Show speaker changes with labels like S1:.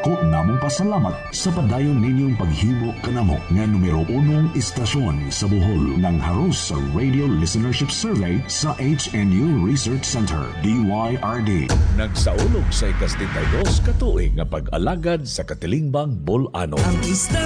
S1: Dako namong pasalamat sa padayon ninyong paghimo kanamo nga numero 1 istasyon sa Bohol ng haros sa Radio Listenership Survey sa HNU Research Center, DYRD.
S2: Nagsaulog sa ikas-32 katuig nga pag-alagad sa Katilingbang Bolano.